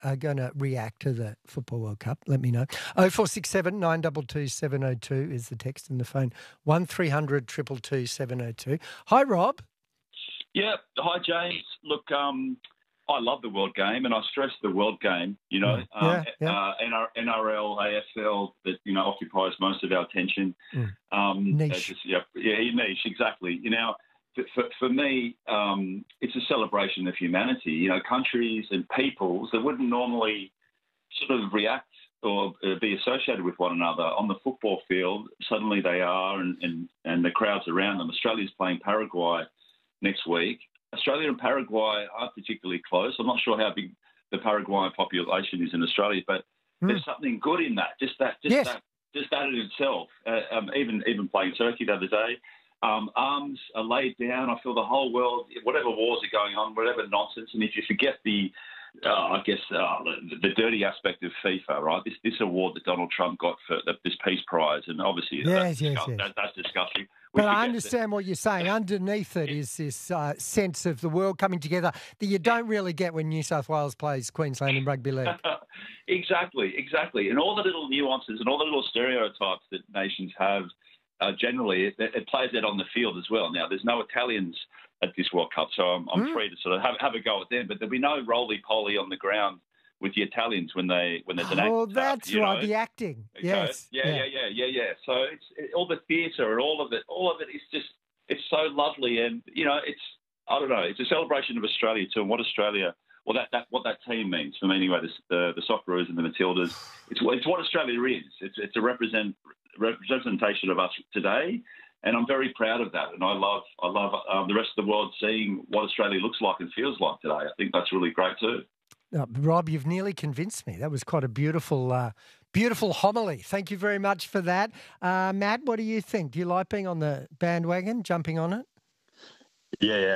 are going to react to the Football World Cup, let me know. 0467 922 702 is the text and the phone. 1300 222 702. Hi, Rob. Yeah. Hi, James. Look, I love the World Game, and I stress the World Game, NRL, AFL, that, occupies most of our attention. Niche. Niche, exactly. For me, it's a celebration of humanity. Countries and peoples that wouldn't normally sort of react or be associated with one another on the football field, suddenly they are, and the crowds around them. Australia's playing Paraguay next week. Australia and Paraguay aren't particularly close. I'm not sure how big the Paraguayan population is in Australia, but there's something good in that. Just that in itself. Even playing Turkey the other day, arms are laid down. I feel the whole world, whatever wars are going on, whatever nonsense, and if you forget the dirty aspect of FIFA, right? This award that Donald Trump got for this Peace Prize, and obviously that's disgusting. But I understand what you're saying. Underneath it is this sense of the world coming together that you don't really get when New South Wales plays Queensland in rugby league. Exactly. And all the little nuances and all the little stereotypes that nations have, generally, it plays out on the field as well. Now, there's no Italians at this World Cup, so I'm free to sort of have a go at them. But there'll be no roly-poly on the ground with the Italians when there's an act. Oh, that's right, the acting. Okay? Yes. Yeah. So it's all the theatre and all of it is just, it's so lovely, and it's a celebration of Australia too, and what Australia, what that team means for me anyway. The Socceroos and the Matildas. It's what Australia is. It's a representation of us today. And I'm very proud of that, and I love the rest of the world seeing what Australia looks like and feels like today. I think that's really great too. Rob, you've nearly convinced me. That was quite a beautiful, beautiful homily. Thank you very much for that. Matt, what do you think? Do you like being on the bandwagon, jumping on it? Yeah.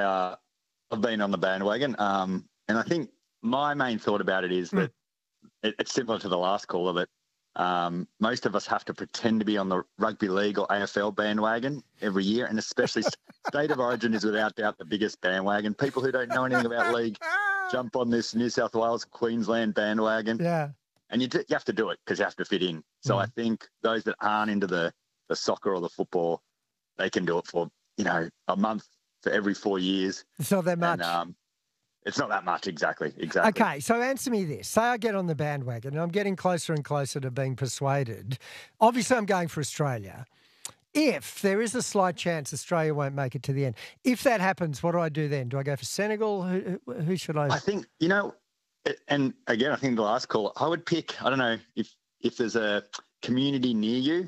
I've been on the bandwagon, and I think my main thought about it is that it's similar to the last caller, that most of us have to pretend to be on the rugby league or AFL bandwagon every year, and especially State of Origin is without doubt the biggest bandwagon. People who don't know anything about league jump on this New South Wales, Queensland bandwagon. Yeah. And you have to do it because you have to fit in. So I think those that aren't into the soccer or the football, they can do it for, a month for every 4 years. It's not that much. And, it's not that much, exactly. Okay, so answer me this. Say I get on the bandwagon and I'm getting closer and closer to being persuaded. Obviously, I'm going for Australia. If there is a slight chance Australia won't make it to the end, if that happens, what do I do then? Do I go for Senegal? Who should I? I think, and again, I think the last call, I would pick, I don't know, if there's a community near you,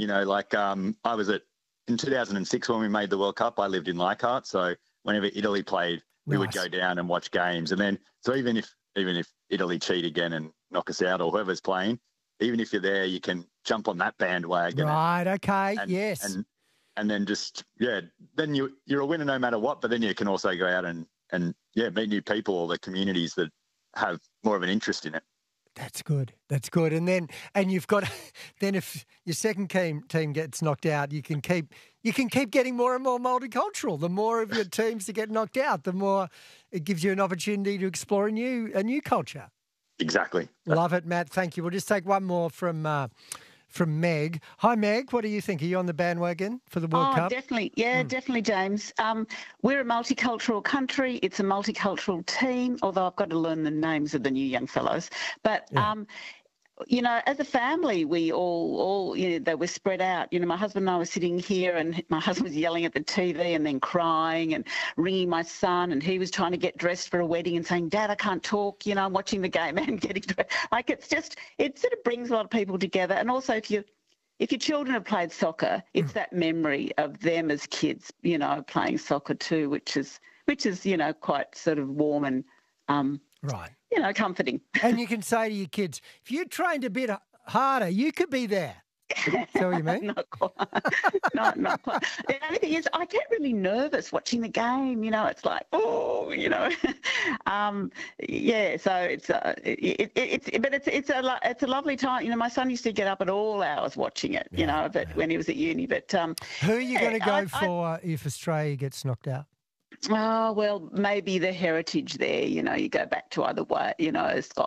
I was in 2006 when we made the World Cup, I lived in Leichhardt. So whenever Italy played, we would go down and watch games. And then, so even if Italy cheat again and knock us out or whoever's playing, even if you're there, you can jump on that bandwagon. Right, okay, yes. And then just, then you're a winner no matter what, but then you can also go out and meet new people or the communities that have more of an interest in it. That's good. And you've got, then if your second team gets knocked out, you can keep getting more and more multicultural. The more of your teams that get knocked out, the more it gives you an opportunity to explore a new culture. Exactly. Love it, Matt. Thank you. We'll just take one more from Meg. Hi, Meg. What do you think? Are you on the bandwagon for the World Cup? Definitely. Yeah, definitely, James. We're a multicultural country. It's a multicultural team, although I've got to learn the names of the new young fellows. But, as a family, we all they were spread out. My husband and I were sitting here and my husband was yelling at the TV and then crying and ringing my son, and he was trying to get dressed for a wedding and saying, Dad, I can't talk, I'm watching the game and getting dressed. It sort of brings a lot of people together. And also if your children have played soccer, it's that memory of them as kids, playing soccer too, which is quite sort of warm and right. Comforting. And you can say to your kids, if you trained a bit harder, you could be there. Is that what you mean? Not quite. Not quite. The only thing is, I get really nervous watching the game. It's like, So it's a lovely time. My son used to get up at all hours watching it. But when he was at uni. But who are you going to go for if Australia gets knocked out? Oh, well, maybe the heritage there, you know, you go back to either way, you know,